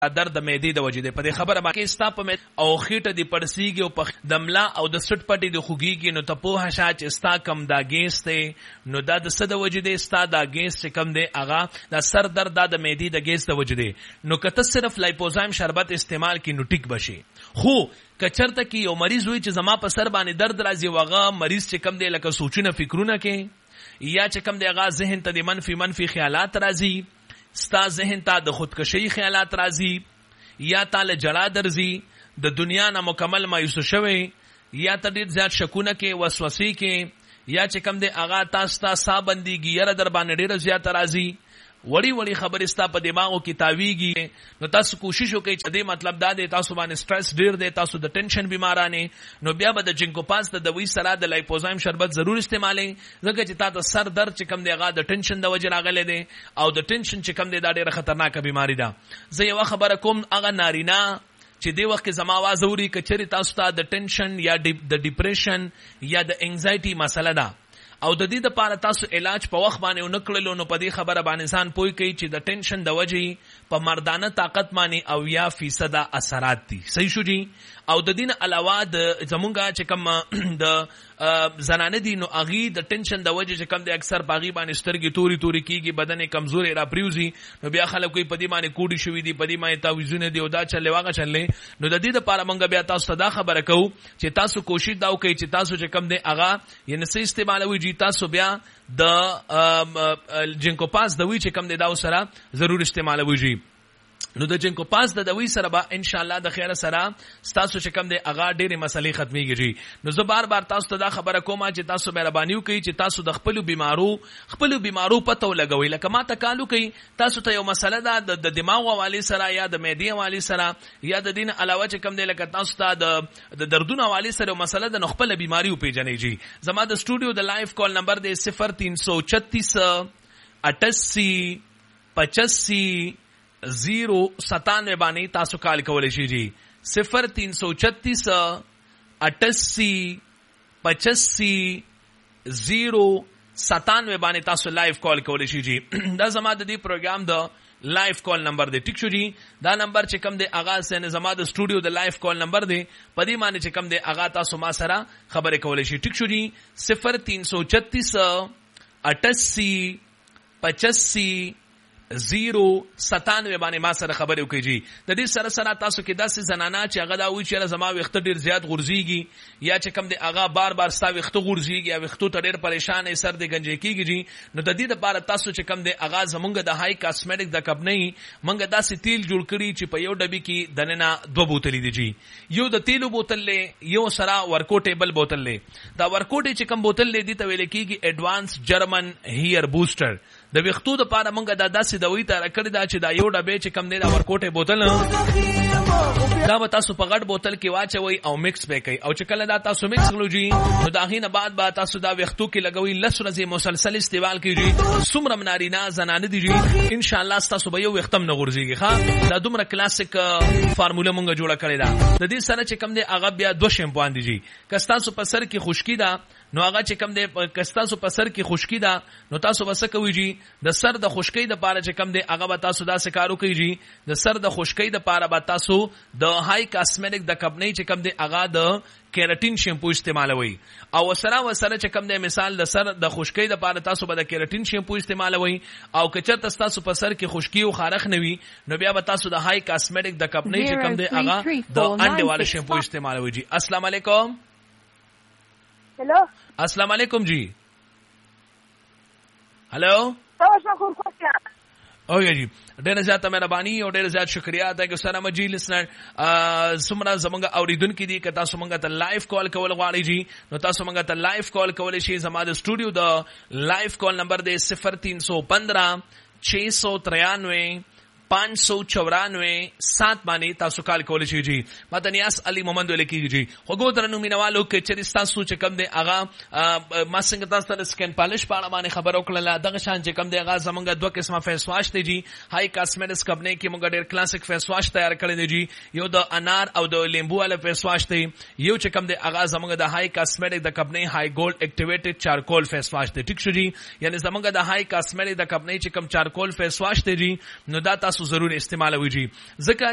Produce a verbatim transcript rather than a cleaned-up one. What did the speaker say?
درد د معدې د وجې دی. په دې خبره باندې ستا په او خېټه دې پړسېږي او په د ملا او د سټ پټې د خوږېږي، نو ته پوهه شه چې ستا کم دا ګیس دی، نو دا د څه د وجې دی؟ ستا دا ګیس چې کم دی هغه دا سر درد دا د معدې د ګیس د وجې دی. نو که ته صرف لایپوزایم شربت استعمال کړي نو ټیک بشي. خو که چرته کې یو مریض وي چې زما په سر باندې درد راځي، هغه مریض چې کم دی لکه سوچونه فکرونه کوي، یا چې کم دی هغه ذهن ته د منفي منفي خیالات راځي، ستا ذهن ته د خودکشي خیالات راځي، یا تاله جړا درځي، د دنیا نه مکمل مایوس شوی، یا ته ډېر زیات شکونه کې وسوسې کې، یا چې کم دی هغه تاسو ته سا بندېږي، یره در باندې ډېره زیاته راځي، وړي وړي خبرې ستا په دماغو کې تاویږي، نو تاسو کوشش وکړئ چې دې مطلب دا دی تاسو باندې سټرس ډېر دی، تاسو د ټینشن بیمارانه، نو بیا به د جینکوپاس د دوی سره د لایپوزایم شربت ضرور استعمالئ، ځکه چې تا د سر درد چې کم دی هغه د ټینشن د وجې راغلی دی، او د ټینشن چې کم دی دا ډېره خطرناکه بیماری ده. زه یوه خبره کوم، هغه نارینه چې دې وخت کې زما آواز اوري، که چېرې تاسو ته د ټینشن یا د ډیپریشن یا د انزایټي مسله ده او د دې دپاره تاسو علاج په وخت باندې ونه کړلو، نو په دې خبره باندې ځان پوه کوي چې د ټینشن د وجې په مردانه طاقت باندې اویا فیصده اثرات دي. صحیح شو جی؟ او د دین علاوه د زمونږه چې کوم د زنانه دي، نو هغې د ټینشن د وجې چې کوم د اکثر په هغې باندې سترګې تورې تورې کېږي، بدن یې کمزورې را پریوځي، نو بیا خلک کوي په دې باندې کوډې شوي دي، په دې باندې تعویضونه دي او دا چلې واغه چلې. نو د دې دپاره موږ بیا تاسو ته دا خبره کوو چې تاسو کوشش دا وکړئ چې تاسو چې کوم دی هغه یعنې څه استعمالوي جي، تاسو بیا د جینکوپاس دوی چې کوم دی دا سره ضرور استعمالوي جي. نو د جینکوپاس د دوی سره به ان شاء الله د خیر سره تاسو چې کوم دی هغه ډېرې مسلې ختمېږي جي. نو زه بار بار تاسو ته دا خبره کوم چې تاسو مهرباني وکړئ چې تاسو د خپلو بیمارو خپلو بیمارو پته ولګوئ. لکه ما ته کال وکړئ، تاسو ته یو مسله ده د دماغ حوالې سره یا د معدې حوالې سره یا د دې نه علاوه چې کوم دی لکه تاسو ته د دردونو حوالې سره یو مسله ده، نو خپله بیماري وپېژنئ جي. زما د سټوډیو د لایف کال نمبر دی صفر تین سو چتیس اٹاسی پچاسی زیرو ستانوے باندې تاسو کال کولی شئ جی. صفر تین سو چتیس اٹاسی پچاسی زیرو ستانوے باندې تاسو لایف کال کولی شئ جی. دا زما د دې پروګرام د لایف کال نمبر دی. ټیک شو جی؟ دا نمبر چې کم دی هغه سن زما د سټوډیو د لایف کال نمبر دی، په دې باندې چې کم دی هغه تاسو ما سره خبرې کولی شئ. ټیک شو جی؟ صفر تین سو چتیس اٹاسی پچاسی زیرو ستانوے باندې ما سره خبرې وکړئ جی. د دې سره سره تاسو کې داسې زنانه چې هغه دا وایي چې زما ویښته ډېر زیات غورځېږي، یا چې کوم دی هغه بار بار ستا ویښته غورځېږي یا ویښتو ته ډېر پریشان یې، سر دې گنجې کېږي جی. نو د دې دپاره تاسو چې کوم دی هغه زمونږ د های کاسمیټک د کمپنۍ موږ داسې تیل جوړ کړي چې په یو ډبي کې دننه دوه بوتلې دي جی. یو د تیلو بوتل دی، یو سره ورکوټیبل بوتل دی. دا ورکوټې چې کوم بوتل دی دې ته ویل کېږي ایډوانس جرمن هیر بوسټر. د ویښتو دپاره موږ دا داسې دوی تیاره کړې ده چې دا یو ډبې چې کم دی دا ورکوټې بوتل دا به تاسو په غټ بوتل کې واچوئ او مکس به کوئ، او چې کله دا تاسو مکس کړو جي، نو د هغې نه بعد به تاسو دا ویښتو کې لګوئ، لس ورځې مسلسل استعمال کوئ جي. څومره م نارینه زنانه دي جي، انشاءالله ستاسو به یو ویښته م نه غورځېږي. ښه، دا دومره کلاسیک فارموله مونږ جوړه کړې ده. د دې سره چې کم دی هغه بیا دوه شیمپوان دي جي. که ستاسو په سر کې خشکي ده نو هغه چې کم دی که ستاسو په سر کې خشکي ده نو تاسو به څه کوئ جي، د سر د خشکۍ دپاره چې کم دی هغه به تاسو داسې کار وکړئ جي. د سر د خشکۍ دپاره به تاسو د های کاسمیټک د کمپنۍ چې کم دی هغه د کیراټین شیمپو استعمالوي، او وسره وسره چې کم دی مثال د سر د خشکۍ دپاره تاسو به د کیراټین شیمپو استعمالوي، او که چېرته ستاسو په سر کې خشکي او خارښ نه وي نو بیا به تاسو د های کاسمیټک د کمپنۍ چې کم دی هغه د انډې والا شیمپو استعمالوي جي. السلام علیکم. هلو السلام علیکم جی. هلو اوکے جی، ډېره زیاته مهرباني او ډېره زیات شکریا. تhank you so much جی. لسنر څومره زمونږ اورېدونکي دي، که تاسو مونږ ته لایف کال کول غواړئ جی نو تاسو مونږ ته لایف کال کولی شئ. زما د سټوډیو د لایف کال نمبر دی صفر تین سو پندرہ چھ سو ترانوے پانچ سو چورانوے سات باندې تاسو کال کولی شئ جی. ما ته نیاز علي محمد ویل کېږي جی. خوږو درنو مینوالو که چېرې ستاسو چې کوم دی هغه ما څنګه تاسو ته د سکن پالش په اړه باندې خبره وکړله، دغه شان چې کوم دی هغه زمونږ دوه قسمه فیس واش دی جی. های کاسمیټکس کمپنۍ کې موږ ډېر کلاسیک فیس واش تیار کړی دی جی. یو د انار او د لیمبو والا فیس واش دی، یو چې کوم دی هغه زمونږ د های کاسمیټک د کمپنۍ های ګولډ اکټیویټډ چارکول فیس واش دی. ټیک شو جی؟ یعنی زمونږ د های کاسمیټک د کمپنۍ چې کوم چارکول فیس واش دی جی، نو دا تاسو ضرور استعمالوي جی. ځکه